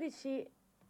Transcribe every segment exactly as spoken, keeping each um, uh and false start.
dodici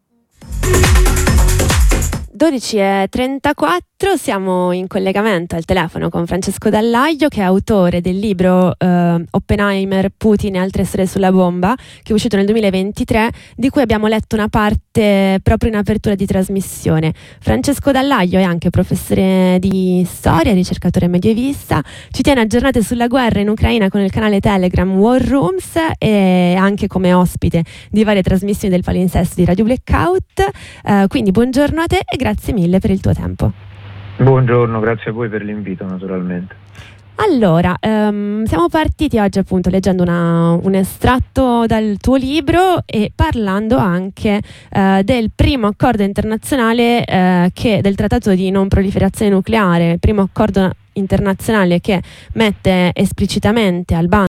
dodici e trentaquattro, siamo in collegamento al telefono con Francesco Dallaglio, che è autore del libro eh, Oppenheimer, Putin e altre storie sulla bomba, che è uscito nel duemilaventitré, di cui abbiamo letto una parte proprio in apertura di trasmissione. Francesco Dallaglio è anche professore di storia, ricercatore medievista, ci tiene aggiornate sulla guerra in Ucraina con il canale Telegram War Rooms e anche come ospite di varie trasmissioni del palinsesto di Radio Blackout. Eh, quindi buongiorno a te e grazie mille per il tuo tempo. Buongiorno, grazie a voi per l'invito naturalmente. Allora, um, siamo partiti oggi appunto leggendo una, un estratto dal tuo libro e parlando anche uh, del primo accordo internazionale uh, che del trattato di non proliferazione nucleare, il primo accordo internazionale che mette esplicitamente al bando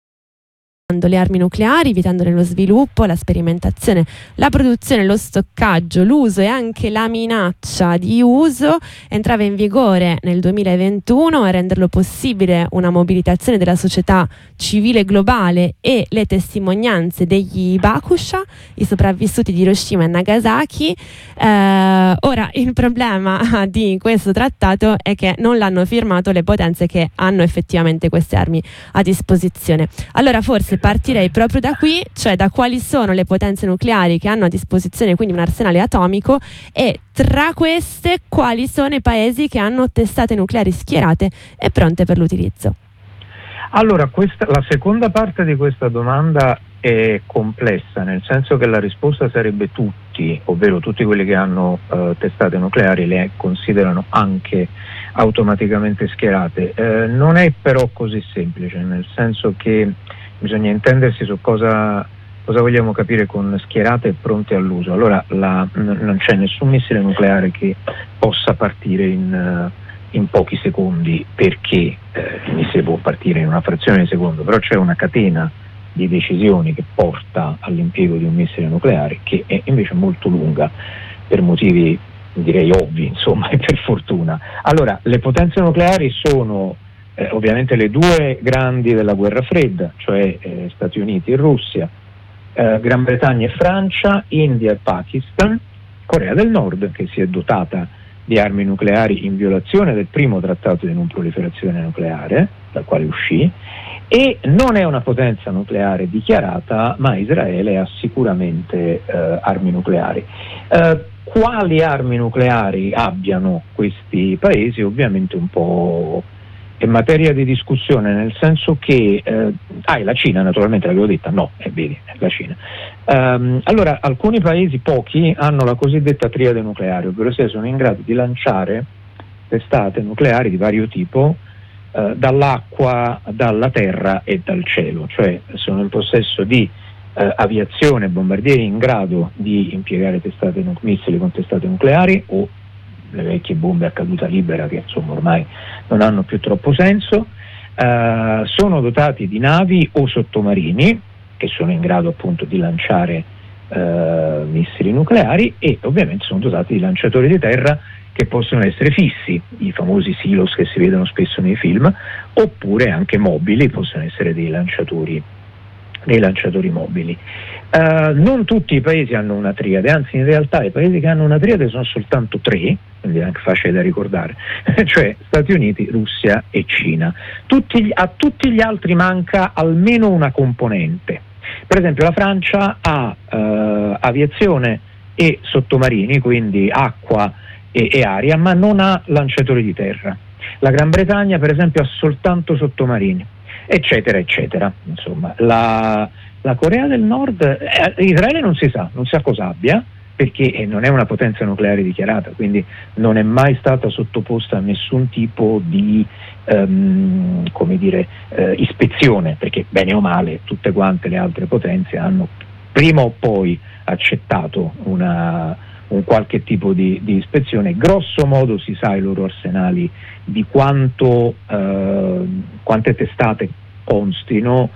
le armi nucleari, evitandone lo sviluppo, la sperimentazione, la produzione, lo stoccaggio, l'uso e anche la minaccia di uso. Entrava in vigore nel duemilaventuno a renderlo possibile una mobilitazione della società civile globale e le testimonianze degli Bakusha, i sopravvissuti di Hiroshima e Nagasaki. Eh, ora il problema di questo trattato è che non l'hanno firmato le potenze che hanno effettivamente queste armi a disposizione. Allora forse partirei proprio da qui, cioè da quali sono le potenze nucleari che hanno a disposizione quindi un arsenale atomico, e tra queste quali sono i paesi che hanno testate nucleari schierate e pronte per l'utilizzo. Allora, questa, la seconda parte di questa domanda è complessa, nel senso che la risposta sarebbe tutti, ovvero tutti quelli che hanno eh, testate nucleari le considerano anche automaticamente schierate. Eh, non è però così semplice, nel senso che bisogna intendersi su cosa, cosa vogliamo capire con schierate e pronte all'uso. Allora la, n- non c'è nessun missile nucleare che possa partire in, uh, in pochi secondi, perché eh, il missile può partire in una frazione di secondo, però c'è una catena di decisioni che porta all'impiego di un missile nucleare che è invece molto lunga, per motivi direi ovvi, insomma, e per fortuna. Allora, le potenze nucleari sono Eh, ovviamente le due grandi della guerra fredda, cioè eh, Stati Uniti e Russia, eh, Gran Bretagna e Francia, India e Pakistan, Corea del Nord, che si è dotata di armi nucleari in violazione del primo trattato di non proliferazione nucleare, dal quale uscì, e non è una potenza nucleare dichiarata, ma Israele ha sicuramente eh, armi nucleari. Eh, quali armi nucleari abbiano questi paesi? Ovviamente un po' è materia di discussione, nel senso che eh, ah, la Cina naturalmente l'avevo detta, no, eh, vedi, è la Cina. Um, allora, alcuni paesi, pochi, hanno la cosiddetta triade nucleare, ovvero se sono in grado di lanciare testate nucleari di vario tipo eh, dall'acqua, dalla terra e dal cielo, cioè sono in possesso di eh, aviazione, bombardieri in grado di impiegare testate nu- missili con testate nucleari o le vecchie bombe a caduta libera che insomma ormai non hanno più troppo senso, eh, sono dotati di navi o sottomarini che sono in grado appunto di lanciare eh, missili nucleari, e ovviamente sono dotati di lanciatori di terra che possono essere fissi, i famosi silos che si vedono spesso nei film, oppure anche mobili, possono essere dei lanciatori dei lanciatori mobili. Uh, non tutti i paesi hanno una triade, anzi in realtà i paesi che hanno una triade sono soltanto tre, quindi è anche facile da ricordare, cioè Stati Uniti, Russia e Cina. Tutti, a tutti gli altri manca almeno una componente. Per esempio la Francia ha uh, aviazione e sottomarini, quindi acqua e, e aria, ma non ha lanciatori di terra. La Gran Bretagna per esempio ha soltanto sottomarini, eccetera eccetera. Insomma, la, la Corea del Nord, eh, Israele non si sa, non sa cosa abbia, perché eh, non è una potenza nucleare dichiarata, quindi non è mai stata sottoposta a nessun tipo di ehm, come dire eh, ispezione, perché bene o male tutte quante le altre potenze hanno prima o poi accettato una un qualche tipo di, di ispezione. Grosso modo si sa i loro arsenali, di quanto eh, quante testate constino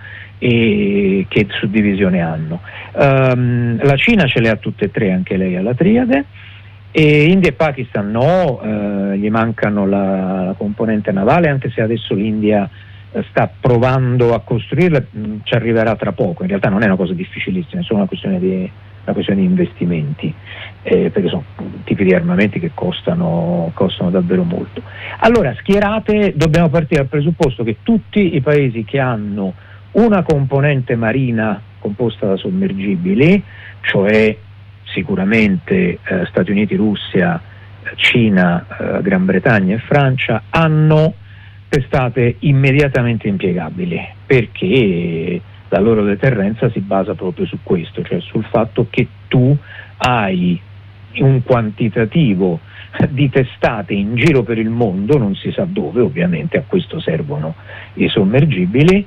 e che suddivisione hanno. Um, la Cina ce le ha tutte e tre, anche lei ha la triade, e India e Pakistan no, eh, gli mancano la, la componente navale, anche se adesso l'India eh, sta provando a costruirla, mh, ci arriverà tra poco. In realtà non è una cosa difficilissima, è solo una questione di una questione di investimenti, eh, perché sono tipi di armamenti che costano, costano davvero molto. Allora, schierate, dobbiamo partire dal presupposto che tutti i paesi che hanno una componente marina composta da sommergibili, cioè sicuramente eh, Stati Uniti, Russia, Cina, eh, Gran Bretagna e Francia, hanno testate immediatamente impiegabili, perché la loro deterrenza si basa proprio su questo, cioè sul fatto che tu hai un quantitativo di testate in giro per il mondo, non si sa dove, ovviamente a questo servono i sommergibili,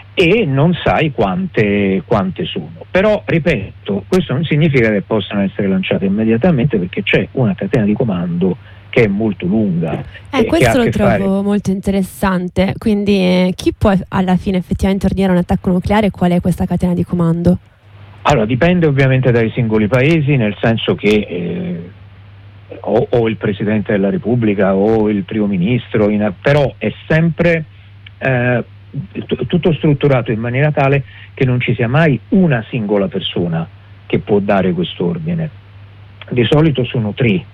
e non sai quante, quante sono. Però, ripeto, questo non significa che possano essere lanciate immediatamente, perché c'è una catena di comando che è molto lunga. Eh, questo lo trovo fare... molto interessante. Quindi eh, chi può alla fine effettivamente ordinare un attacco nucleare e qual è questa catena di comando? Allora, dipende ovviamente dai singoli paesi, nel senso che eh, o, o il Presidente della Repubblica o il Primo Ministro, in, però è sempre eh, t- tutto strutturato in maniera tale che non ci sia mai una singola persona che può dare quest'ordine. Di solito sono tre.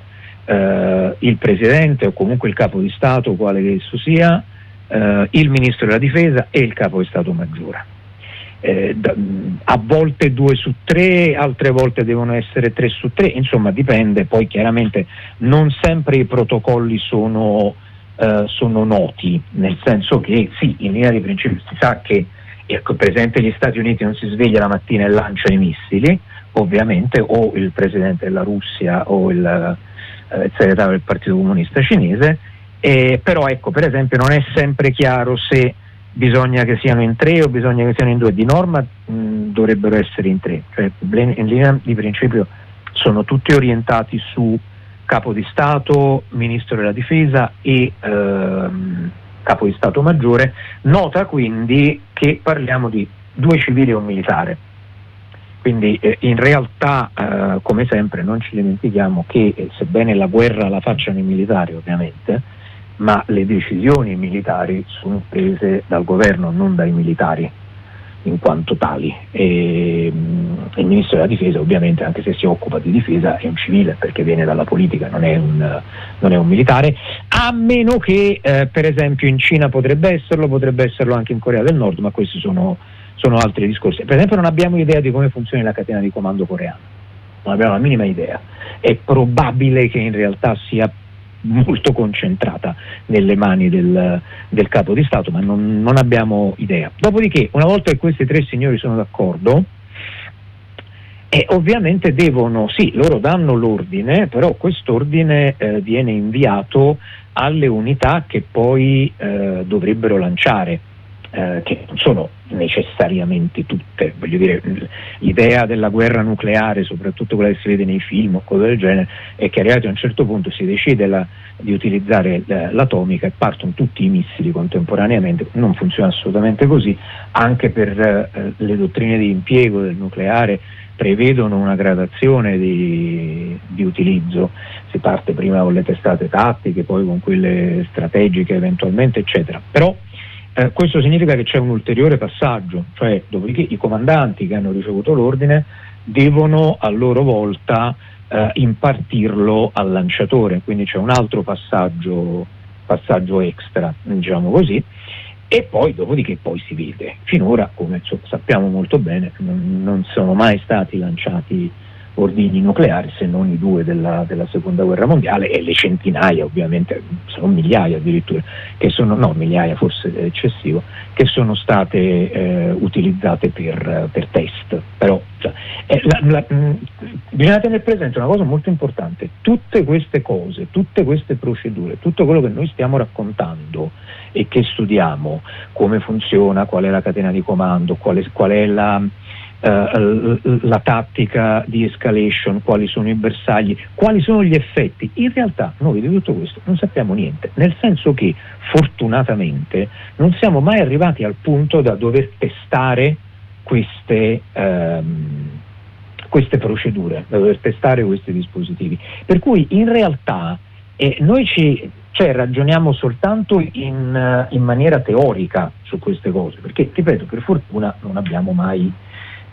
Uh, il Presidente o comunque il Capo di Stato, quale che esso sia, uh, il Ministro della Difesa e il Capo di Stato Maggiore. Eh, da, a volte due su tre, altre volte devono essere tre su tre, insomma dipende. Poi chiaramente non sempre i protocolli sono, uh, sono noti, nel senso che sì, in linea di principio si sa che, ecco, per esempio gli Stati Uniti non si sveglia la mattina e lancia i missili, ovviamente, o il Presidente della Russia o il il segretario del Partito Comunista Cinese, eh, però ecco, per esempio non è sempre chiaro se bisogna che siano in tre o bisogna che siano in due. Di norma mh, dovrebbero essere in tre, cioè in linea di principio sono tutti orientati su Capo di Stato, Ministro della Difesa e ehm, Capo di Stato Maggiore. Nota quindi che parliamo di due civili e un militare. Quindi eh, in realtà, eh, come sempre, non ci dimentichiamo che eh, sebbene la guerra la facciano i militari ovviamente, ma le decisioni militari sono prese dal governo, non dai militari in quanto tali. E, mh, il Ministro della Difesa ovviamente, anche se si occupa di difesa, è un civile perché viene dalla politica, non è un, non è un militare, a meno che eh, per esempio in Cina potrebbe esserlo, potrebbe esserlo anche in Corea del Nord, ma questi sono sono altri discorsi. Per esempio non abbiamo idea di come funzioni la catena di comando coreana, non abbiamo la minima idea. È probabile che in realtà sia molto concentrata nelle mani del, del Capo di Stato, ma non, non abbiamo idea. Dopodiché, una volta che questi tre signori sono d'accordo, e ovviamente devono, sì, loro danno l'ordine, però quest'ordine eh, viene inviato alle unità che poi eh, dovrebbero lanciare. Eh, che non sono necessariamente tutte, voglio dire, l'idea della guerra nucleare, soprattutto quella che si vede nei film o cose del genere, è che arrivati a un certo punto si decide la, di utilizzare l'atomica e partono tutti i missili contemporaneamente. Non funziona assolutamente così, anche per eh, le dottrine di impiego del nucleare prevedono una gradazione di, di utilizzo. Si parte prima con le testate tattiche, poi con quelle strategiche eventualmente, eccetera. Però Eh, questo significa che c'è un ulteriore passaggio, cioè dopodiché i comandanti che hanno ricevuto l'ordine devono a loro volta eh, impartirlo al lanciatore, quindi c'è un altro passaggio, passaggio extra, diciamo così, e poi dopodiché poi si vede. Finora, come sappiamo molto bene, non, non sono mai stati lanciati ordini nucleari, se non i due della, della seconda guerra mondiale, e le centinaia, ovviamente sono migliaia addirittura, che sono, no migliaia forse è eccessivo, che sono state eh, utilizzate per, per test. Però cioè, eh, la, la, mh, bisogna tenere presente una cosa molto importante: tutte queste cose, tutte queste procedure, tutto quello che noi stiamo raccontando e che studiamo, come funziona, qual è la catena di comando, qual è, qual è la Uh, la tattica di escalation, quali sono i bersagli, quali sono gli effetti. In realtà noi di tutto questo non sappiamo niente, nel senso che fortunatamente non siamo mai arrivati al punto da dover testare queste, um, queste procedure, da dover testare questi dispositivi. Per cui in realtà eh, noi ci cioè ragioniamo soltanto in, in maniera teorica su queste cose, perché ripeto, per fortuna non abbiamo mai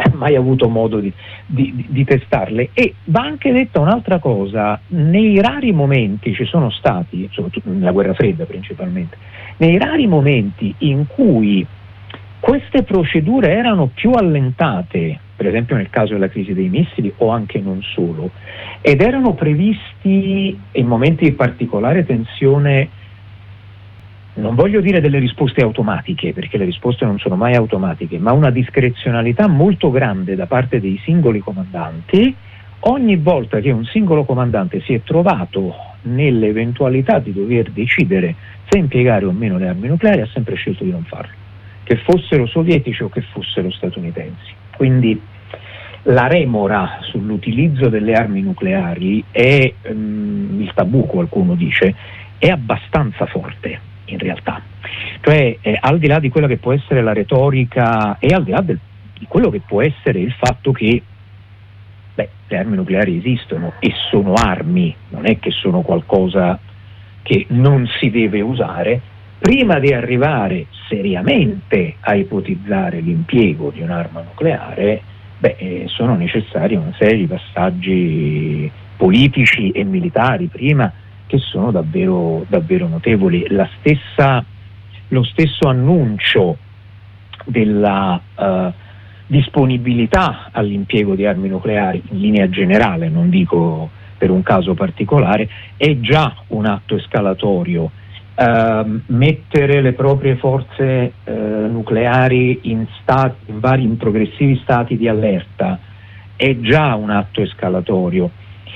mai avuto modo di, di, di testarle. E va anche detta un'altra cosa: nei rari momenti ci sono stati, soprattutto nella guerra fredda principalmente, nei rari momenti in cui queste procedure erano più allentate, per esempio nel caso della crisi dei missili o anche non solo, ed erano previsti in momenti di particolare tensione, non voglio dire delle risposte automatiche, perché le risposte non sono mai automatiche, ma una discrezionalità molto grande da parte dei singoli comandanti. Ogni volta che un singolo comandante si è trovato nell'eventualità di dover decidere se impiegare o meno le armi nucleari, ha sempre scelto di non farlo, che fossero sovietici o che fossero statunitensi. Quindi la remora sull'utilizzo delle armi nucleari è, um, il tabù qualcuno dice, è abbastanza forte in realtà. Cioè eh, al di là di quella che può essere la retorica e al di là del, di quello che può essere il fatto che beh, le armi nucleari esistono e sono armi, non è che sono qualcosa che non si deve usare, prima di arrivare seriamente a ipotizzare l'impiego di un'arma nucleare, beh, eh, sono necessari una serie di passaggi politici e militari prima che sono davvero, davvero notevoli. La stessa, lo stesso annuncio della uh, disponibilità all'impiego di armi nucleari in linea generale, non dico per un caso particolare, è già un atto escalatorio. Uh, mettere le proprie forze uh, nucleari in, stati, in vari in progressivi stati di allerta è già un atto escalatorio,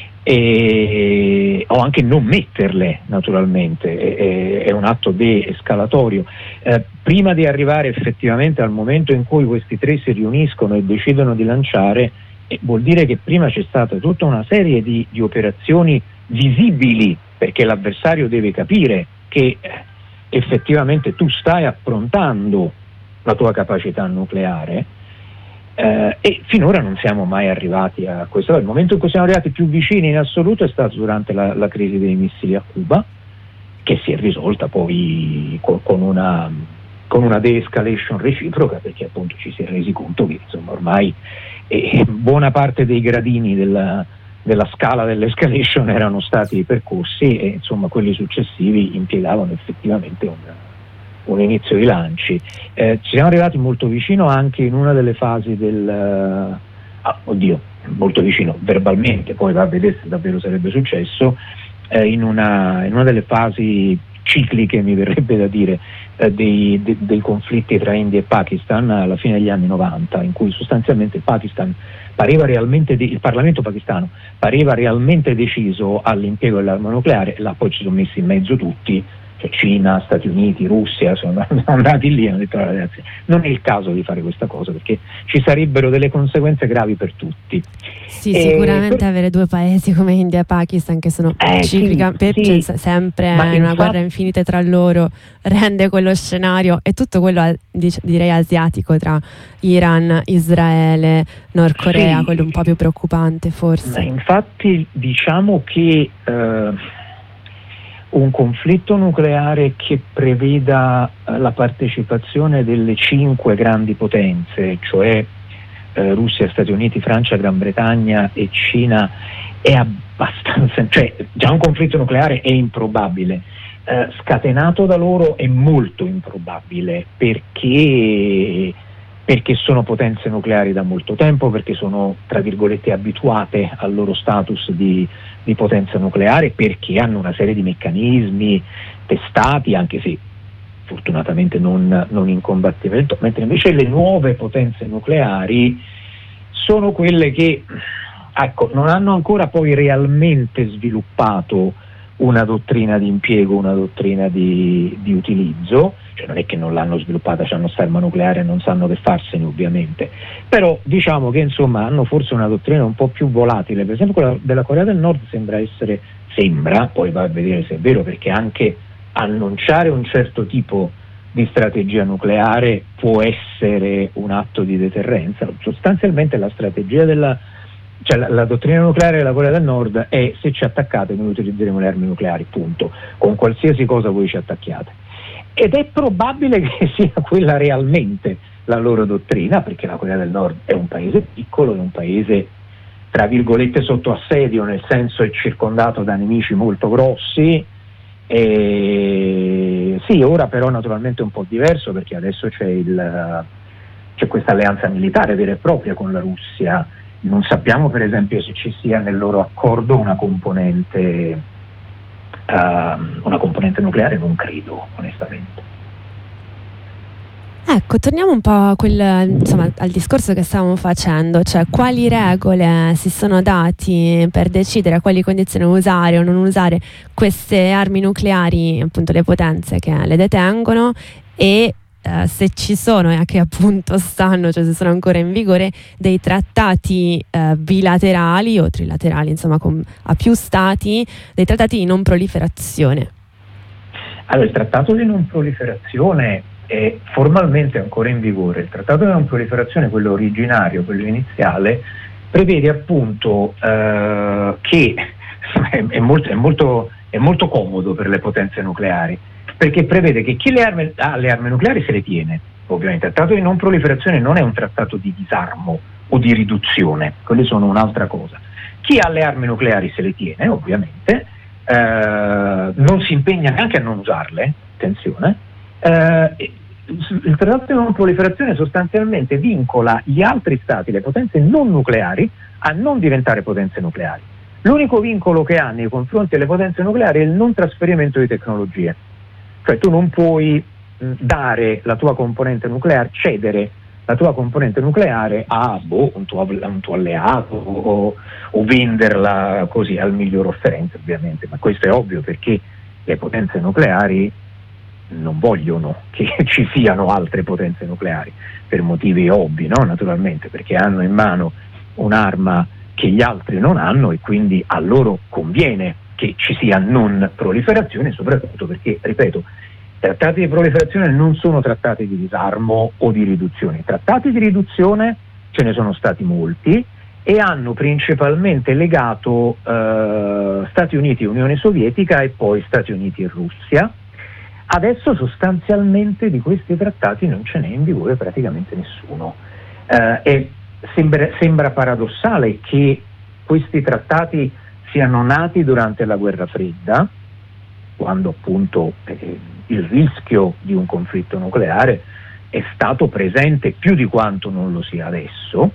e, o anche non metterle naturalmente è, è, è un atto de-escalatorio. Uh, prima di arrivare effettivamente al momento in cui questi tre si riuniscono e decidono di lanciare, eh, vuol dire che prima c'è stata tutta una serie di, di operazioni visibili, perché l'avversario deve capire che effettivamente tu stai approntando la tua capacità nucleare, eh, e finora non siamo mai arrivati a questo. Il momento in cui siamo arrivati più vicini in assoluto è stato durante la, la crisi dei missili a Cuba, che si è risolta poi con, con una con una de-escalation reciproca, perché appunto ci si è resi conto che insomma ormai eh, buona parte dei gradini della della scala dell'escalation erano stati percorsi e insomma quelli successivi impiegavano effettivamente un, un inizio di lanci. Eh, ci siamo arrivati molto vicino anche in una delle fasi del ah, oddio, molto vicino verbalmente, poi va a vedere se davvero sarebbe successo, eh, in, una, in una delle fasi cicliche, mi verrebbe da dire, eh, dei, de, dei conflitti tra India e Pakistan alla fine degli anni novanta, in cui sostanzialmente il Pakistan pareva realmente de- il Parlamento pakistano pareva realmente deciso all'impiego dell'arma nucleare. Là poi ci sono messi in mezzo tutti, cioè Cina, Stati Uniti, Russia, sono andati lì e hanno detto ragazzi, non è il caso di fare questa cosa perché ci sarebbero delle conseguenze gravi per tutti. Sì, e sicuramente per... avere due paesi come India e Pakistan che sono eh, ciclica, sì, sì. Cioè, sempre in infatti... una guerra infinita tra loro, rende quello scenario e tutto quello direi asiatico tra Iran, Israele, Nord Corea, sì. quello un po' più preoccupante forse. Ma infatti diciamo che eh, un conflitto nucleare che preveda eh, la partecipazione delle cinque grandi potenze, cioè eh, Russia, Stati Uniti, Francia, Gran Bretagna e Cina, è abbastanza, cioè già un conflitto nucleare è improbabile, eh, scatenato da loro è molto improbabile, perché perché sono potenze nucleari da molto tempo, perché sono tra virgolette abituate al loro status di, di potenza nucleare, perché hanno una serie di meccanismi testati, anche se fortunatamente non, non in combattimento, mentre invece le nuove potenze nucleari sono quelle che ecco, non hanno ancora poi realmente sviluppato una dottrina di impiego, una dottrina di, di utilizzo, cioè non è che non l'hanno sviluppata, hanno arma nucleare e non sanno che farsene ovviamente, però diciamo che insomma hanno forse una dottrina un po' più volatile. Per esempio quella della Corea del Nord sembra essere, sembra, poi va a vedere se è vero, perché anche annunciare un certo tipo di strategia nucleare può essere un atto di deterrenza. Sostanzialmente la strategia della Cioè la, la dottrina nucleare della Corea del Nord è: se ci attaccate noi utilizzeremo le armi nucleari, punto, con qualsiasi cosa voi ci attacchiate. ed è probabile che sia quella realmente la loro dottrina, perché la Corea del Nord è un paese piccolo, è un paese tra virgolette sotto assedio, nel senso è circondato da nemici molto grossi. E sì, ora però naturalmente è un po' diverso, perché adesso c'è, il, c'è questa alleanza militare vera e propria con la Russia. Non sappiamo per esempio se ci sia nel loro accordo una componente, uh, una componente nucleare, non credo onestamente. Ecco, torniamo un po' a quel, insomma, al discorso che stavamo facendo, cioè quali regole si sono dati per decidere a quali condizioni usare o non usare queste armi nucleari, appunto le potenze che le detengono, e eh, se ci sono e a che appunto stanno, cioè se sono ancora in vigore, dei trattati eh, bilaterali o trilaterali, insomma con, a più stati, dei trattati di non proliferazione. Allora, il trattato di non proliferazione è formalmente ancora in vigore. Il trattato di non proliferazione, quello originario, quello iniziale, prevede appunto eh, che è, è, molto, è, molto, è molto comodo per le potenze nucleari, perché prevede che chi le armi, ha le armi nucleari se le tiene. Ovviamente il trattato di non proliferazione non è un trattato di disarmo o di riduzione, quelle sono un'altra cosa. Chi ha le armi nucleari se le tiene, ovviamente, eh, non si impegna neanche a non usarle, attenzione. Uh, il trattato di non proliferazione sostanzialmente vincola gli altri stati, le potenze non nucleari, a non diventare potenze nucleari. L'unico vincolo che ha nei confronti delle potenze nucleari è il non trasferimento di tecnologie, cioè tu non puoi mh, dare la tua componente nucleare, cedere la tua componente nucleare a boh, un, tuo, un tuo alleato o, o venderla così al miglior offerente, ovviamente, ma questo è ovvio perché le potenze nucleari non vogliono che ci siano altre potenze nucleari, per motivi ovvi, no? Naturalmente, perché hanno in mano un'arma che gli altri non hanno e quindi a loro conviene che ci sia non proliferazione, soprattutto perché, ripeto, trattati di proliferazione non sono trattati di disarmo o di riduzione. Trattati di riduzione ce ne sono stati molti e hanno principalmente legato eh, Stati Uniti e Unione Sovietica e poi Stati Uniti e Russia. Adesso sostanzialmente di questi trattati non ce n'è in vigore praticamente nessuno. Eh, e sembra, sembra paradossale che questi trattati siano nati durante la Guerra Fredda, quando appunto eh, il rischio di un conflitto nucleare è stato presente più di quanto non lo sia adesso,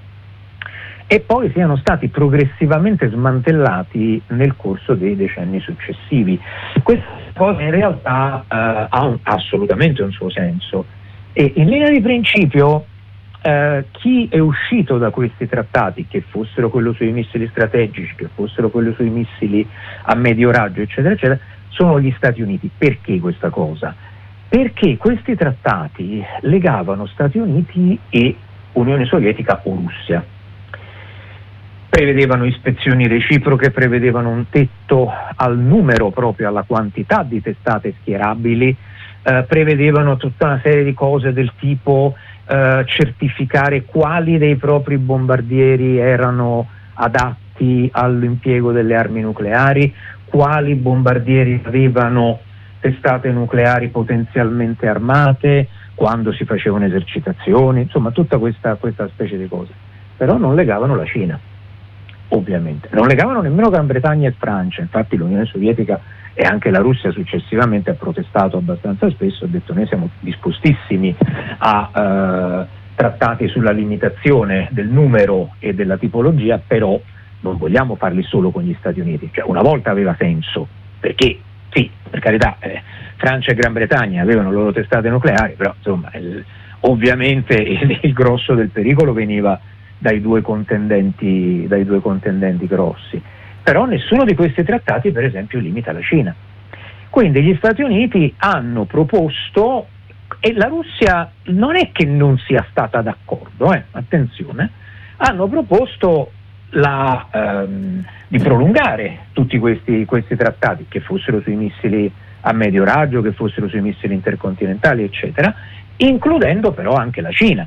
e poi siano stati progressivamente smantellati nel corso dei decenni successivi. Questa cosa in realtà eh, ha un, assolutamente un suo senso, e in linea di principio eh, chi è uscito da questi trattati, che fossero quello sui missili strategici, che fossero quello sui missili a medio raggio, eccetera, eccetera, sono gli Stati Uniti. Perché questa cosa? Perché questi trattati legavano Stati Uniti e Unione Sovietica o Russia. Prevedevano ispezioni reciproche, prevedevano un tetto al numero, proprio alla quantità di testate schierabili, eh, prevedevano tutta una serie di cose del tipo eh, certificare quali dei propri bombardieri erano adatti all'impiego delle armi nucleari, quali bombardieri avevano testate nucleari potenzialmente armate, quando si facevano esercitazioni, insomma tutta questa, questa specie di cose. Però non legavano la Cina. Ovviamente non legavano nemmeno Gran Bretagna e Francia, infatti l'Unione Sovietica e anche la Russia successivamente ha protestato abbastanza spesso, ha detto noi siamo dispostissimi a eh, trattati sulla limitazione del numero e della tipologia, però non vogliamo farli solo con gli Stati Uniti. Cioè, una volta aveva senso, perché sì, per carità, eh, Francia e Gran Bretagna avevano le loro testate nucleari, però insomma il, ovviamente il, il grosso del pericolo veniva dai due contendenti, dai due contendenti grossi. Però nessuno di questi trattati, per esempio, limita la Cina. Quindi gli Stati Uniti hanno proposto, e la Russia non è che non sia stata d'accordo, eh, attenzione, hanno proposto la, ehm, di prolungare tutti questi, questi trattati, che fossero sui missili a medio raggio, che fossero sui missili intercontinentali, eccetera, includendo però anche la Cina.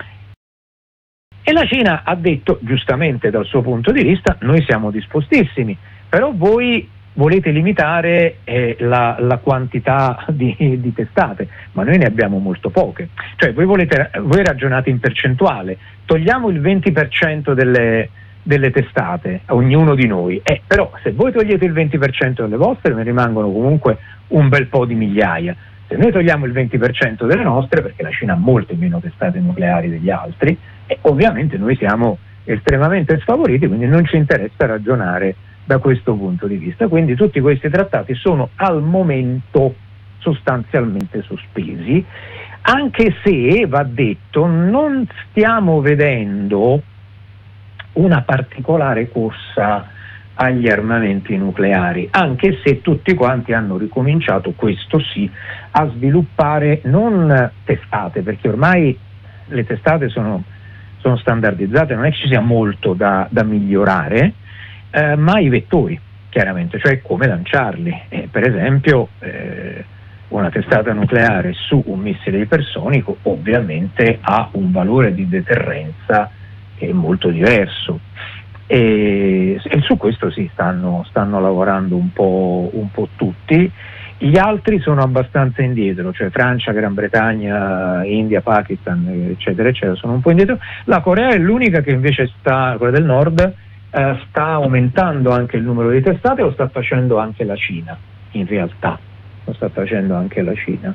E la Cina ha detto, giustamente dal suo punto di vista, noi siamo dispostissimi, però voi volete limitare eh, la, la quantità di, di testate, ma noi ne abbiamo molto poche. Cioè voi, volete, voi ragionate in percentuale, togliamo il venti per cento delle, delle testate a ognuno di noi, eh, però se voi togliete il venti per cento delle vostre ne rimangono comunque un bel po' di migliaia. Se noi togliamo il venti per cento delle nostre, perché la Cina ha molte meno testate nucleari degli altri, eh, ovviamente noi siamo estremamente sfavoriti, quindi non ci interessa ragionare da questo punto di vista. Quindi tutti questi trattati sono al momento sostanzialmente sospesi, anche se, va detto, non stiamo vedendo una particolare corsa agli armamenti nucleari, anche se tutti quanti hanno ricominciato, questo sì, a sviluppare non testate, perché ormai le testate sono, sono standardizzate, non è che ci sia molto da, da migliorare, Eh, ma i vettori, chiaramente, cioè come lanciarli. Eh, per esempio eh, una testata nucleare su un missile ipersonico ovviamente ha un valore di deterrenza che è molto diverso, e, e su questo sì, stanno, stanno lavorando un po', un po' tutti. Gli altri sono abbastanza indietro, cioè Francia, Gran Bretagna, India, Pakistan, eccetera, eccetera, sono un po' indietro. La Corea è l'unica che invece sta, quella del nord, Uh, sta aumentando anche il numero di testate, lo sta facendo anche la Cina, in realtà lo sta facendo anche la Cina,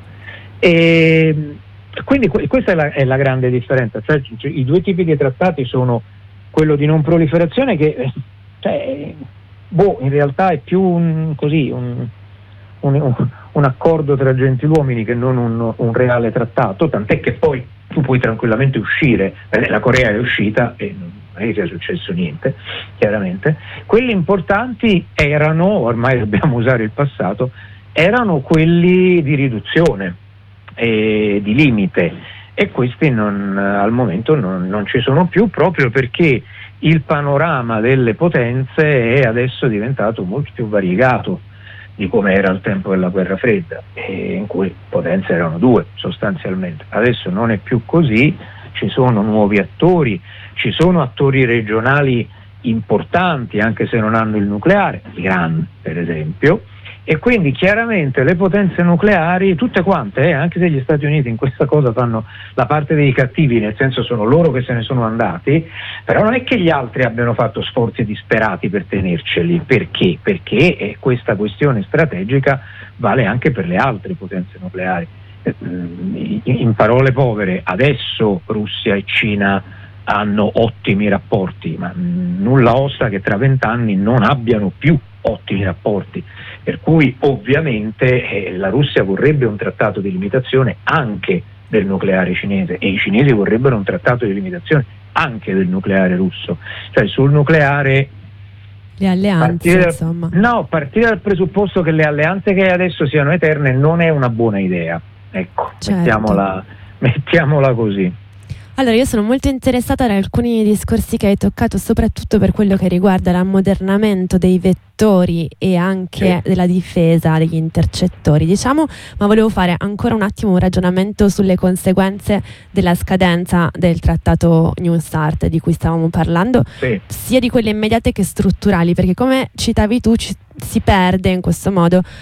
e quindi que- questa è la, è la grande differenza, cioè, cioè i due tipi di trattati sono quello di non proliferazione che cioè, boh, in realtà è più un, così un, un, un accordo tra gentiluomini che non un, un reale trattato, tant'è che poi tu puoi tranquillamente uscire, la Corea è uscita e non non è che sia successo niente, chiaramente. Quelli importanti erano, ormai dobbiamo usare il passato, erano quelli di riduzione e di limite, e questi non, al momento non, non ci sono più, proprio perché il panorama delle potenze è adesso diventato molto più variegato di come era al tempo della guerra fredda, in cui potenze erano due sostanzialmente. Adesso non è più così, ci sono nuovi attori, ci sono attori regionali importanti anche se non hanno il nucleare, l'Iran per esempio, e quindi chiaramente le potenze nucleari, tutte quante, eh, anche se gli Stati Uniti in questa cosa fanno la parte dei cattivi, nel senso sono loro che se ne sono andati, però non è che gli altri abbiano fatto sforzi disperati per tenerceli. Perché? Perché eh, questa questione strategica vale anche per le altre potenze nucleari. Eh, in parole povere, adesso Russia e Cina hanno ottimi rapporti, ma nulla osta che tra vent'anni non abbiano più ottimi rapporti, per cui ovviamente eh, la Russia vorrebbe un trattato di limitazione anche del nucleare cinese, e i cinesi vorrebbero un trattato di limitazione anche del nucleare russo. Cioè sul nucleare le alleanze, partire, insomma. No, partire dal presupposto che le alleanze che adesso siano eterne non è una buona idea. Ecco, certo. mettiamola, mettiamola così. Allora, io sono molto interessata da alcuni discorsi che hai toccato, soprattutto per quello che riguarda l'ammodernamento dei vettori e anche sì. della difesa degli intercettori, diciamo, ma volevo fare ancora un attimo un ragionamento sulle conseguenze della scadenza del trattato New START di cui stavamo parlando, sì. sia di quelle immediate che strutturali, perché come citavi tu ci si perde in questo modo uh,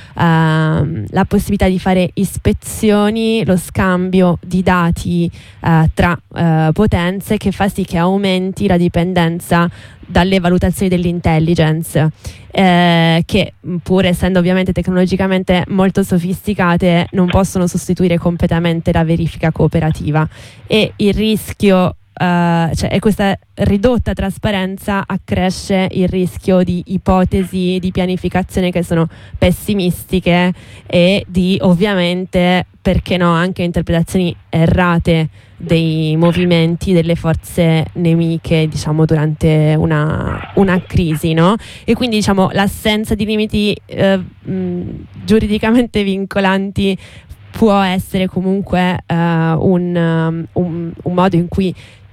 la possibilità di fare ispezioni, lo scambio di dati uh, tra uh, potenze, che fa sì che aumenti la dipendenza dalle valutazioni dell'intelligence, eh, che pur essendo ovviamente tecnologicamente molto sofisticate non possono sostituire completamente la verifica cooperativa, e il rischio Uh, cioè, e questa ridotta trasparenza accresce il rischio di ipotesi di pianificazione che sono pessimistiche e di, ovviamente, perché no, anche interpretazioni errate dei movimenti delle forze nemiche, diciamo, durante una, una crisi, no? E quindi, diciamo, l'assenza di limiti eh, mh, giuridicamente vincolanti può essere comunque uh, un, um, un, un modo in cui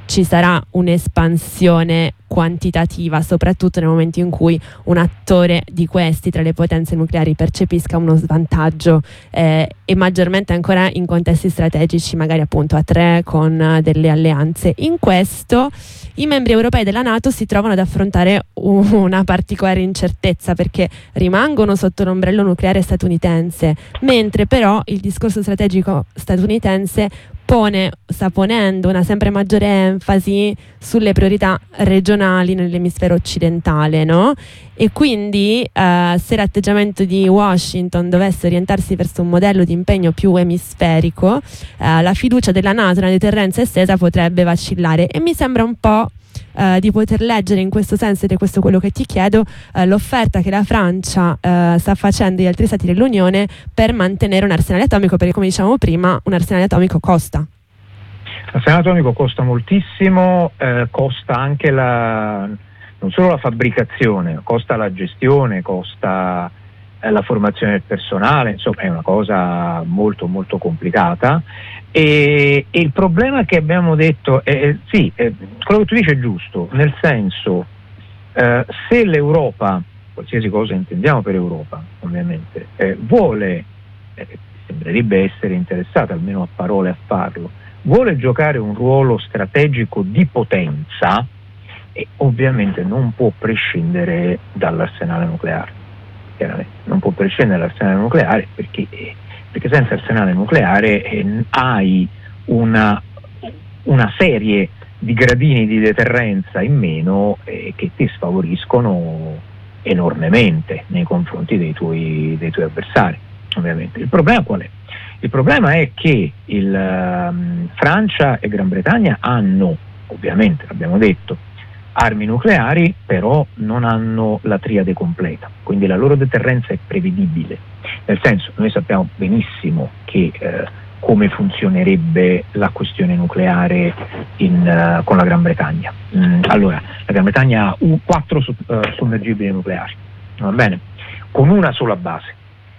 ci sarà un'espansione quantitativa, soprattutto nel momento in cui un attore di questi tra le potenze nucleari percepisca uno svantaggio eh, e maggiormente ancora in contesti strategici, magari appunto a tre con uh, delle alleanze. In questo i membri europei della NATO si trovano ad affrontare una particolare incertezza, perché rimangono sotto l'ombrello nucleare statunitense, mentre però il discorso strategico statunitense pone, sta ponendo una sempre maggiore enfasi sulle priorità regionali nell'emisfero occidentale, no? E quindi eh, se l'atteggiamento di Washington dovesse orientarsi verso un modello di impegno più emisferico, eh, la fiducia della NATO nella deterrenza estesa potrebbe vacillare, e mi sembra un po' Uh, di poter leggere in questo senso, ed è questo quello che ti chiedo, uh, l'offerta che la Francia uh, sta facendo agli altri stati dell'Unione per mantenere un arsenale atomico, perché come dicevamo prima un arsenale atomico costa. L'arsenale atomico costa moltissimo, eh, costa anche la, non solo la fabbricazione, costa la gestione, costa eh, la formazione del personale, insomma è una cosa molto molto complicata. E, e il problema che abbiamo detto è, è sì, è, quello che tu dici è giusto, nel senso eh, se l'Europa, qualsiasi cosa intendiamo per Europa ovviamente, eh, vuole, eh, sembrerebbe essere interessata almeno a parole a farlo, vuole giocare un ruolo strategico di potenza, e ovviamente non può prescindere dall'arsenale nucleare, chiaramente non può prescindere dall'arsenale nucleare perché eh, perché senza arsenale nucleare eh, hai una, una serie di gradini di deterrenza in meno eh, che ti sfavoriscono enormemente nei confronti dei tuoi, dei tuoi avversari, ovviamente. Il problema qual è? Il problema è che il, um, Francia e Gran Bretagna hanno, ovviamente l'abbiamo detto, armi nucleari, però non hanno la triade completa, quindi la loro deterrenza è prevedibile, nel senso, noi sappiamo benissimo che eh, come funzionerebbe la questione nucleare in, uh, con la Gran Bretagna. Mm, allora, la Gran Bretagna ha uh, quattro su, uh, sommergibili nucleari, va bene? Con una sola base.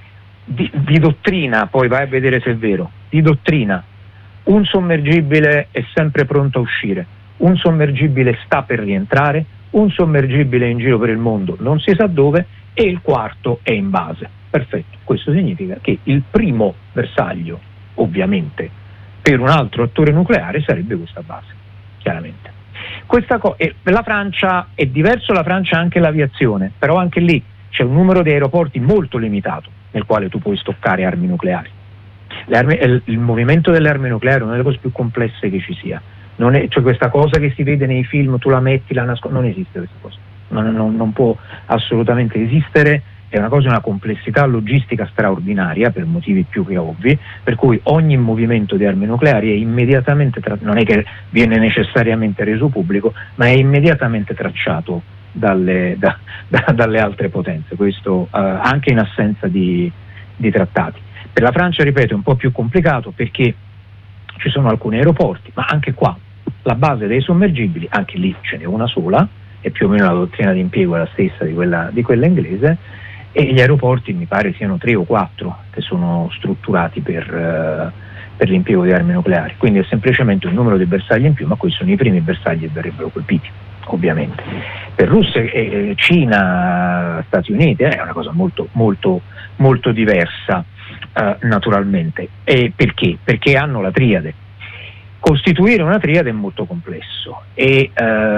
Di, di dottrina, poi vai a vedere se è vero, di dottrina, un sommergibile è sempre pronto a uscire, un sommergibile sta per rientrare, un sommergibile è in giro per il mondo, non si sa dove, e il quarto è in base. Perfetto, questo significa che il primo bersaglio, ovviamente, per un altro attore nucleare sarebbe questa base, chiaramente. Questa co- e la Francia è diverso, la Francia ha anche l'aviazione, però anche lì c'è un numero di aeroporti molto limitato nel quale tu puoi stoccare armi nucleari. Le armi, il, il movimento delle armi nucleari è una delle cose più complesse che ci sia. Non è, cioè questa cosa che si vede nei film, tu la metti, la nascondi, non esiste questa cosa, non, non, non può assolutamente esistere, è una cosa di una complessità logistica straordinaria per motivi più che ovvi, per cui ogni movimento di armi nucleari è immediatamente, tra- non è che viene necessariamente reso pubblico, ma è immediatamente tracciato dalle, da, da, dalle altre potenze, questo uh, anche in assenza di, di trattati. Per la Francia, ripeto, è un po' più complicato perché ci sono alcuni aeroporti, ma anche qua la base dei sommergibili, anche lì ce n'è una sola, e più o meno la dottrina di impiego è la stessa di quella, di quella inglese, e gli aeroporti mi pare siano tre o quattro che sono strutturati per, uh, per l'impiego di armi nucleari, quindi è semplicemente un numero di bersagli in più, ma questi sono i primi bersagli che verrebbero colpiti, ovviamente. Per Russia, eh, Cina, Stati Uniti eh, è una cosa molto, molto, molto diversa, uh, naturalmente. E perché? Perché hanno la triade. Costituire una triade è molto complesso e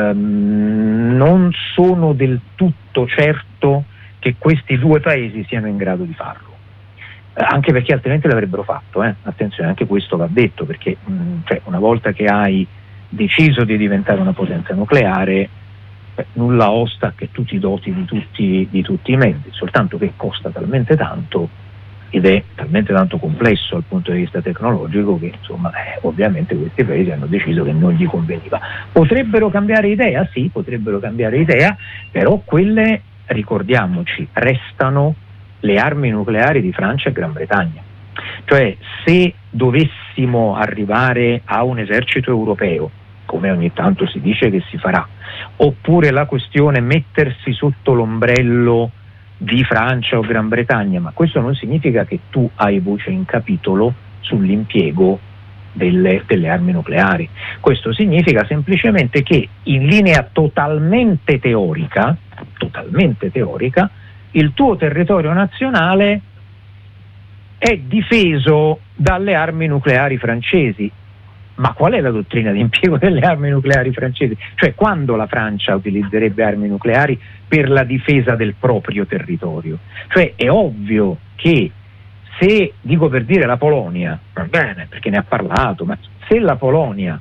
ehm, non sono del tutto certo che questi due paesi siano in grado di farlo, eh, anche perché altrimenti l'avrebbero fatto, eh. Attenzione, anche questo va detto, perché mh, cioè, una volta che hai deciso di diventare una potenza nucleare, eh, nulla osta che tu ti doti di tutti, di tutti i mezzi, soltanto che costa talmente tanto ed è talmente tanto complesso dal punto di vista tecnologico che insomma eh, ovviamente questi paesi hanno deciso che non gli conveniva. Potrebbero cambiare idea? Sì, potrebbero cambiare idea, però quelle, ricordiamoci, restano le armi nucleari di Francia e Gran Bretagna. Cioè, se dovessimo arrivare a un esercito europeo, come ogni tanto si dice che si farà, oppure la questione mettersi sotto l'ombrello di Francia o Gran Bretagna, ma questo non significa che tu hai voce in capitolo sull'impiego delle, delle armi nucleari. Questo significa semplicemente che in linea totalmente teorica, totalmente teorica, il tuo territorio nazionale è difeso dalle armi nucleari francesi. Ma qual è la dottrina di impiego delle armi nucleari francesi? Cioè, quando la Francia utilizzerebbe armi nucleari per la difesa del proprio territorio? Cioè, è ovvio che se, dico per dire, la Polonia, va bene, perché ne ha parlato, ma se la Polonia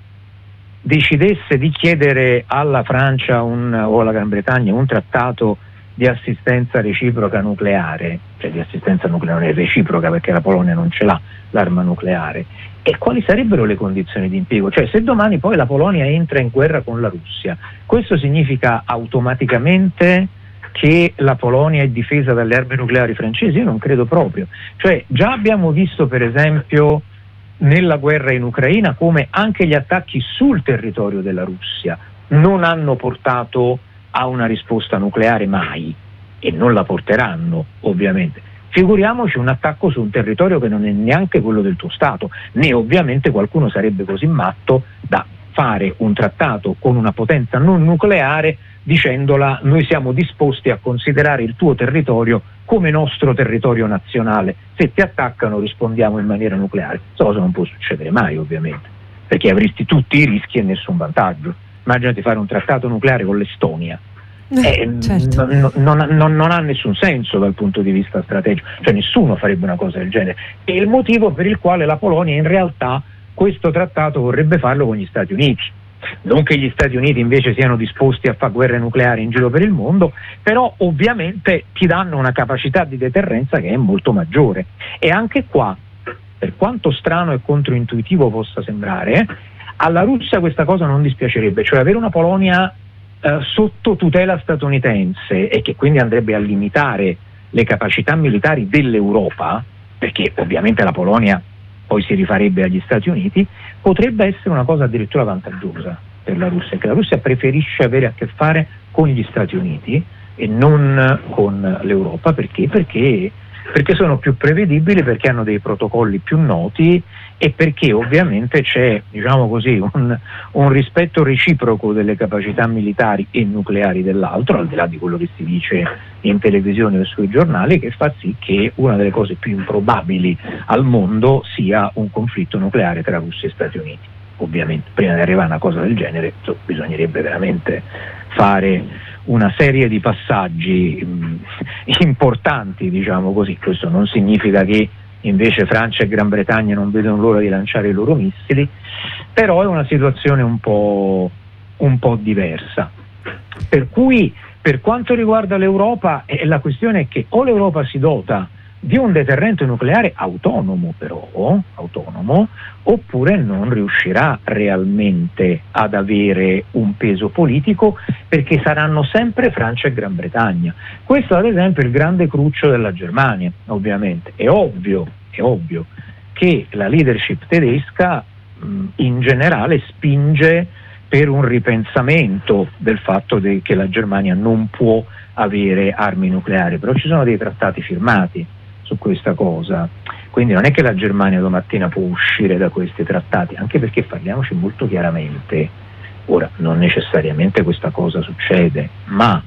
decidesse di chiedere alla Francia un, o alla Gran Bretagna un trattato di assistenza reciproca nucleare, cioè di assistenza nucleare reciproca perché la Polonia non ce l'ha l'arma nucleare, e quali sarebbero le condizioni di impiego? Cioè, se domani poi la Polonia entra in guerra con la Russia, questo significa automaticamente che la Polonia è difesa dalle armi nucleari francesi? Io non credo proprio. Cioè, già abbiamo visto per esempio nella guerra in Ucraina come anche gli attacchi sul territorio della Russia non hanno portato a una risposta nucleare mai, e non la porteranno ovviamente. Figuriamoci un attacco su un territorio che non è neanche quello del tuo Stato, né ovviamente qualcuno sarebbe così matto da fare un trattato con una potenza non nucleare dicendola: noi siamo disposti a considerare il tuo territorio come nostro territorio nazionale, se ti attaccano rispondiamo in maniera nucleare. Questa cosa non può succedere mai ovviamente, perché avresti tutti i rischi e nessun vantaggio. Immaginati fare un trattato nucleare con l'Estonia. Eh, certo. non, non, non, non ha nessun senso dal punto di vista strategico, cioè nessuno farebbe una cosa del genere. È il motivo per il quale la Polonia in realtà questo trattato vorrebbe farlo con gli Stati Uniti. Non che gli Stati Uniti invece siano disposti a fare guerre nucleari in giro per il mondo, però ovviamente ti danno una capacità di deterrenza che è molto maggiore. E anche qua, per quanto strano e controintuitivo possa sembrare, alla Russia questa cosa non dispiacerebbe, cioè avere una Polonia eh, sotto tutela statunitense, e che quindi andrebbe a limitare le capacità militari dell'Europa, perché ovviamente la Polonia poi si rifarebbe agli Stati Uniti, potrebbe essere una cosa addirittura vantaggiosa per la Russia, che la Russia preferisce avere a che fare con gli Stati Uniti e non con l'Europa. Perché? Perché, perché sono più prevedibili, perché hanno dei protocolli più noti e perché ovviamente c'è, diciamo così, un, un rispetto reciproco delle capacità militari e nucleari dell'altro, al di là di quello che si dice in televisione o sui giornali, che fa sì che una delle cose più improbabili al mondo sia un conflitto nucleare tra Russia e Stati Uniti. Ovviamente prima di arrivare a una cosa del genere so, bisognerebbe veramente fare una serie di passaggi mh, importanti, diciamo così. Questo non significa che invece Francia e Gran Bretagna non vedono l'ora di lanciare i loro missili, però è una situazione un po', un po' diversa. Per cui, per quanto riguarda l'Europa, eh, la questione è che o l'Europa si dota di un deterrente nucleare autonomo, però, autonomo, oppure non riuscirà realmente ad avere un peso politico, perché saranno sempre Francia e Gran Bretagna. Questo ad esempio è il grande cruccio della Germania, ovviamente. È ovvio, è ovvio che la leadership tedesca mh, in generale spinge per un ripensamento del fatto de- che la Germania non può avere armi nucleari, però ci sono dei trattati firmati su questa cosa, quindi non è che la Germania domattina può uscire da questi trattati, anche perché parliamoci molto chiaramente, ora non necessariamente questa cosa succede, ma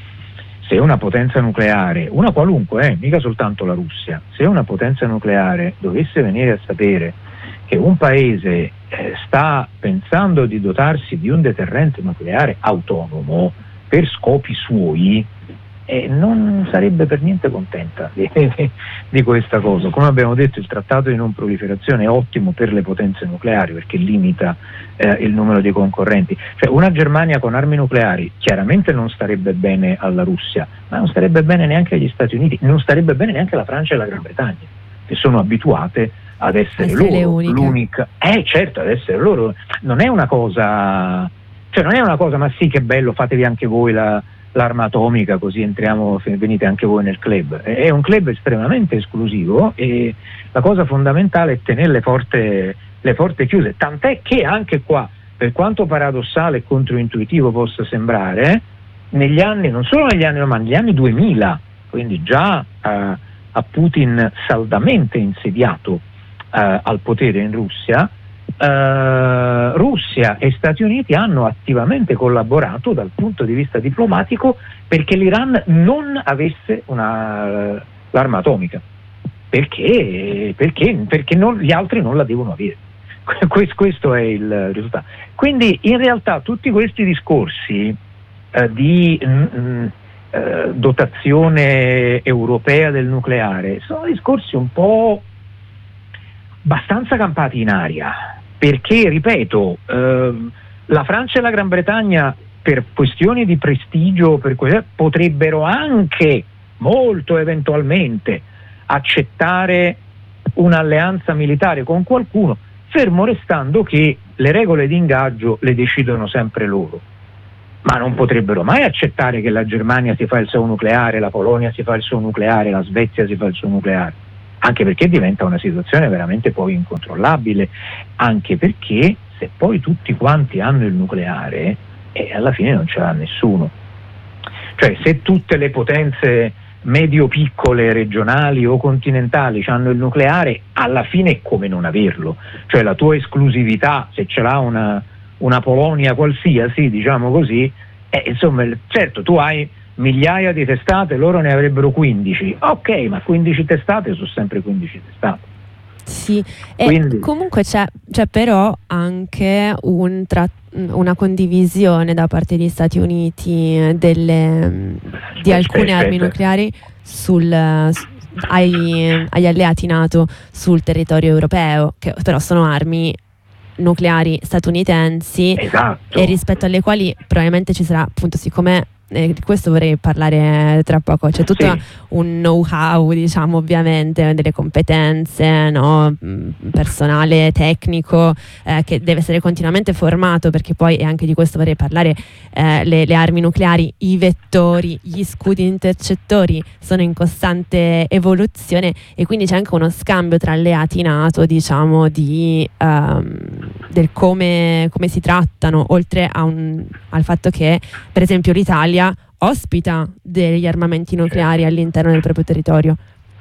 se una potenza nucleare, una qualunque, eh, mica soltanto la Russia, se una potenza nucleare dovesse venire a sapere che un paese eh, sta pensando di dotarsi di un deterrente nucleare autonomo per scopi suoi, e non sarebbe per niente contenta di, di, di questa cosa. Come abbiamo detto, il trattato di non proliferazione è ottimo per le potenze nucleari perché limita eh, il numero di concorrenti. Cioè, una Germania con armi nucleari chiaramente non starebbe bene alla Russia, ma non starebbe bene neanche agli Stati Uniti, non starebbe bene neanche alla Francia e alla Gran Bretagna, che sono abituate ad essere loro l'unica. Eh certo, ad essere loro. Non è una cosa, cioè non è una cosa, ma sì che bello, fatevi anche voi la l'arma atomica così entriamo, venite anche voi nel club. È un club estremamente esclusivo e la cosa fondamentale è tenere le porte, le porte chiuse, tant'è che anche qua, per quanto paradossale e controintuitivo possa sembrare, negli anni, non solo negli anni, ma negli anni duemila, quindi già eh, a Putin saldamente insediato eh, al potere in Russia, eh, Russia e Stati Uniti hanno attivamente collaborato dal punto di vista diplomatico perché l'Iran non avesse una, l'arma atomica, perché, perché, perché non, gli altri non la devono avere. Questo è il risultato. Quindi in realtà tutti questi discorsi eh, di mh, eh, dotazione europea del nucleare sono discorsi un po' abbastanza campati in aria, perché ripeto, eh, la Francia e la Gran Bretagna per questioni di prestigio per que- potrebbero anche molto eventualmente accettare un'alleanza militare con qualcuno, fermo restando che le regole di ingaggio le decidono sempre loro, ma non potrebbero mai accettare che la Germania si fa il suo nucleare, la Polonia si fa il suo nucleare, la Svezia si fa il suo nucleare, anche perché diventa una situazione veramente poi incontrollabile, anche perché se poi tutti quanti hanno il nucleare e alla fine non ce l'ha nessuno. Cioè se tutte le potenze medio-piccole, regionali o continentali hanno il nucleare, alla fine è come non averlo, cioè la tua esclusività, se ce l'ha una, una Polonia qualsiasi, diciamo così, eh, insomma, certo tu hai migliaia di testate, loro ne avrebbero quindici, ok, ma quindici testate sono sempre quindici testate. Sì, e Quindi, comunque c'è, c'è però anche un tra- una condivisione da parte degli Stati Uniti delle, di alcune aspetta, armi aspetta. nucleari sul, su- ai, agli alleati NATO sul territorio europeo, che però sono armi nucleari statunitensi, Esatto. e rispetto alle quali probabilmente ci sarà, appunto, siccome eh, di questo vorrei parlare tra poco, c'è tutto Sì. un know-how, diciamo, ovviamente, delle competenze, no? Personale tecnico eh, che deve essere continuamente formato, perché poi, e anche di questo vorrei parlare, eh, le, le armi nucleari, i vettori, gli scudi intercettori sono in costante evoluzione, e quindi c'è anche uno scambio tra alleati NATO, diciamo, di um, del come, come si trattano, oltre a un, al fatto che per esempio l'Italia ospita degli armamenti nucleari all'interno del proprio territorio.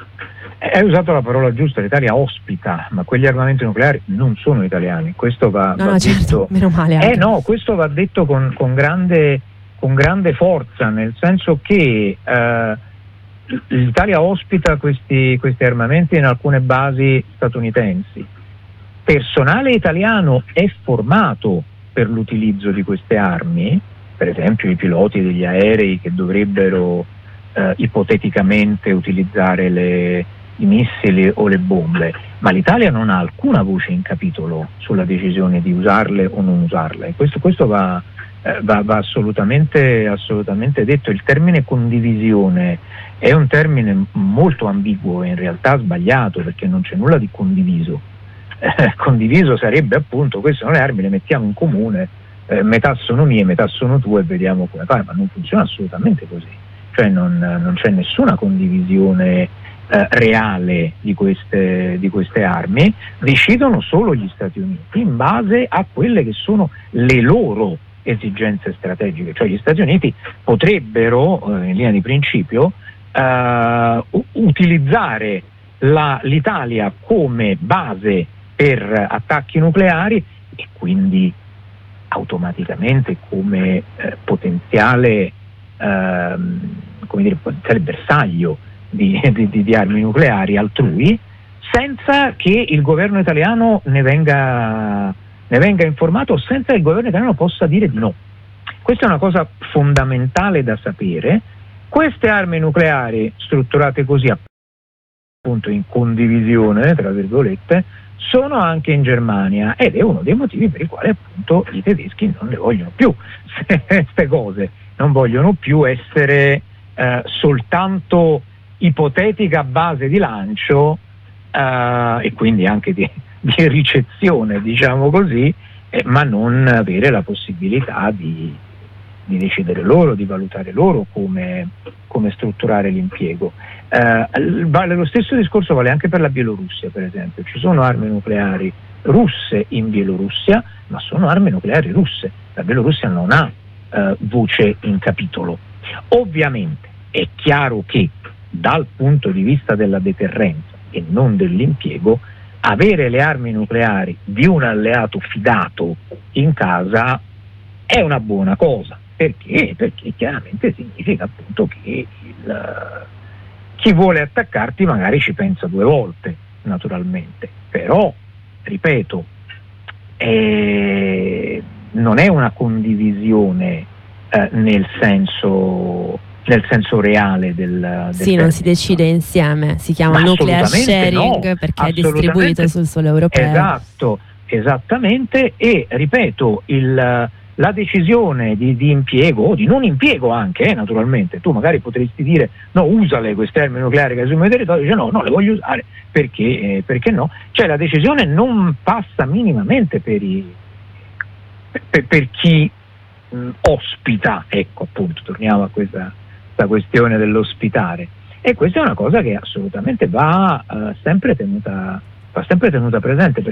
Hai usato la parola giusta, l'Italia ospita, ma quegli armamenti nucleari non sono italiani, questo va, No, va no, detto. certo, meno male. Anche. Eh no, questo va detto con, con, grande, con grande forza, nel senso che eh, l'Italia ospita questi, questi armamenti in alcune basi statunitensi. Personale italiano è formato per l'utilizzo di queste armi, per esempio i piloti degli aerei che dovrebbero eh, ipoteticamente utilizzare le, i missili o le bombe, ma l'Italia non ha alcuna voce in capitolo sulla decisione di usarle o non usarle. E questo, questo va, eh, va, va assolutamente, assolutamente detto. Il termine condivisione è un termine molto ambiguo e in realtà sbagliato, perché non c'è nulla di condiviso. Eh, condiviso sarebbe appunto, queste sono le armi, le mettiamo in comune, eh, metà sono mie, metà sono tue, vediamo come fare, ma non funziona assolutamente così, cioè non, non c'è nessuna condivisione eh, reale di queste, di queste armi, decidono solo gli Stati Uniti in base a quelle che sono le loro esigenze strategiche, cioè gli Stati Uniti potrebbero, eh, in linea di principio, eh, utilizzare la, l'Italia come base per attacchi nucleari e quindi automaticamente come eh, potenziale, ehm, come dire, potenziale bersaglio di, di, di armi nucleari altrui, senza che il governo italiano ne venga, ne venga informato, o senza che il governo italiano possa dire di no. Questa è una cosa fondamentale da sapere. Queste armi nucleari strutturate così, appunto in condivisione, tra virgolette, sono anche in Germania, ed è uno dei motivi per i quali appunto i tedeschi non le vogliono più, queste cose non vogliono più essere eh, soltanto ipotetica base di lancio eh, e quindi anche di, di ricezione, diciamo così, eh, ma non avere la possibilità di, di decidere loro, di valutare loro come, come strutturare l'impiego. Eh, vale lo stesso discorso vale anche per la Bielorussia, per esempio. Ci sono armi nucleari russe in Bielorussia, ma sono armi nucleari russe. La Bielorussia non ha eh, voce in capitolo. Ovviamente è chiaro che dal punto di vista della deterrenza e non dell'impiego, avere le armi nucleari di un alleato fidato in casa è una buona cosa. Perché? Perché chiaramente significa appunto che il, chi vuole attaccarti magari ci pensa due volte, naturalmente. Però, ripeto, eh, non è una condivisione eh, nel senso nel senso reale del, del sì, non si decide insieme, si chiama nuclear sharing no, perché è distribuito sul suolo europeo. Esatto, esattamente, e ripeto, il, la decisione di, di impiego o di non impiego anche, eh, naturalmente, tu magari potresti dire no, usale queste armi nucleari che sul mio territorio, dice no, no, le voglio usare, perché, eh, perché no? Cioè la decisione non passa minimamente per, i, per, per chi mh, ospita, ecco appunto, torniamo a questa la questione dell'ospitare, e questa è una cosa che assolutamente va uh, sempre tenuta va sempre tenuta presente.